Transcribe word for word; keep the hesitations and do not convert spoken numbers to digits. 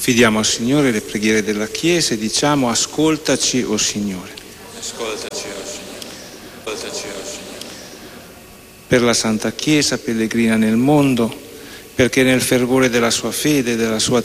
Affidiamo al Signore le preghiere della Chiesa e diciamo: ascoltaci, o Signore. Ascoltaci, o Signore. Ascoltaci, o Signore. Per la Santa Chiesa pellegrina nel mondo, perché nel fervore della sua fede e della sua